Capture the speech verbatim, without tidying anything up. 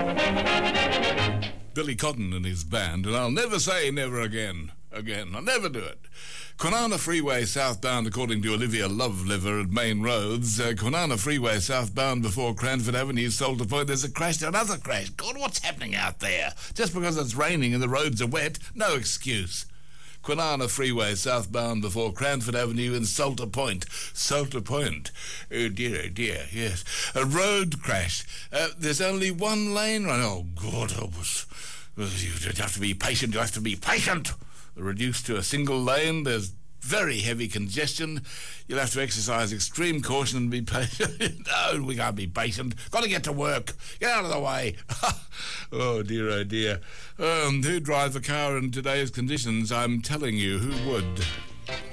Billy Cotton and his band, and I'll never say never again. Again, I'll never do it. Kwinana Freeway southbound, according to Olivia Loveliver at Main Roads. Uh, Kwinana Freeway southbound before Cranford Avenue, Salter Point. There's a crash, another crash. God, what's happening out there? Just because it's raining and the roads are wet, no excuse. Kwinana Freeway southbound before Cranford Avenue in Salter Point. Salter Point. Oh dear, oh dear, yes. A road crash. Uh, there's only one lane run. Oh, God help us. You have to be patient, you have to be patient. Reduced to a single lane, there's very heavy congestion. You'll have to exercise extreme caution and be patient. No, we can't be patient. Got to get to work. Get out of the way. Oh, dear, oh, dear. Um, who drives a car in today's conditions? I'm telling you, who would?